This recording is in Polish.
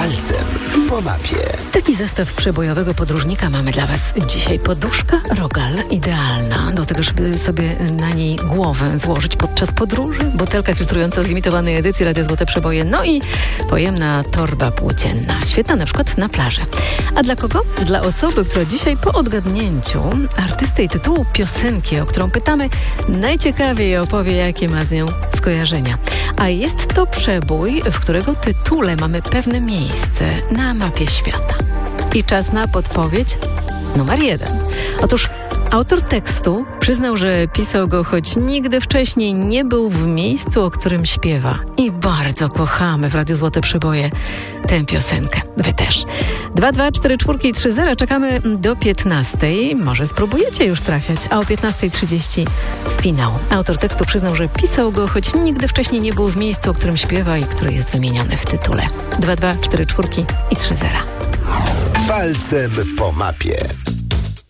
Palcem po mapie. Taki zestaw przebojowego podróżnika mamy dla Was dzisiaj. Poduszka Rogal, idealna do tego, żeby sobie na niej głowę złożyć podczas podróży. Butelka filtrująca z limitowanej edycji Radia Złote Przeboje. No i pojemna torba płócienna. Świetna na przykład na plażę. A dla kogo? Dla osoby, która dzisiaj po odgadnięciu artysty i tytułu piosenki, o którą pytamy, najciekawiej opowie, jakie ma z nią skojarzenia. A jest to przebój, w którego tytule mamy pewne miejsce na mapie świata. I czas na podpowiedź numer 1. Otóż autor tekstu przyznał, że pisał go, choć nigdy wcześniej nie był w miejscu, o którym śpiewa. I bardzo kochamy w Radiu Złote Przeboje tę piosenkę. Wy też. 22443 czekamy do 15:00. Może spróbujecie już trafiać, a o 15:30 finał. Autor tekstu przyznał, że pisał go, choć nigdy wcześniej nie był w miejscu, o którym śpiewa i które jest wymienione w tytule. 22443 i 30. Palcem po mapie.